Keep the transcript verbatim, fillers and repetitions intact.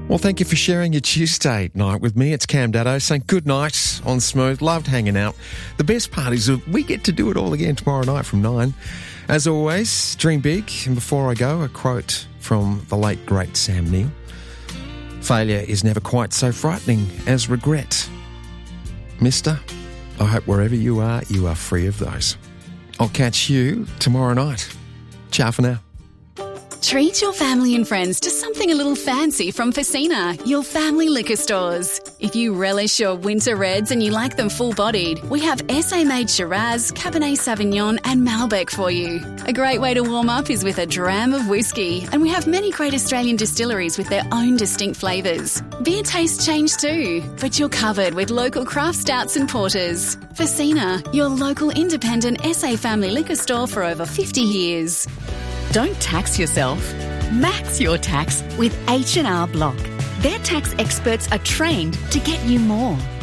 Well, thank you for sharing your Tuesday night with me. It's Cam Daddo saying good night on Smooth. Loved hanging out. The best part is that we get to do it all again tomorrow night from nine. As always, dream big. And before I go, a quote from the late, great Sam Neill. Failure is never quite so frightening as regret. Mister, I hope wherever you are, you are free of those. I'll catch you tomorrow night. Ciao for now. Treat your family and friends to something a little fancy from Facina, your family liquor stores. If you relish your winter reds and you like them full-bodied, we have S A-made Shiraz, Cabernet Sauvignon and Malbec for you. A great way to warm up is with a dram of whiskey, and we have many great Australian distilleries with their own distinct flavours. Beer tastes change too, but you're covered with local craft stouts and porters. Facina, your local independent S A family liquor store for over fifty years. Don't tax yourself. Max your tax with H and R Block. Their tax experts are trained to get you more.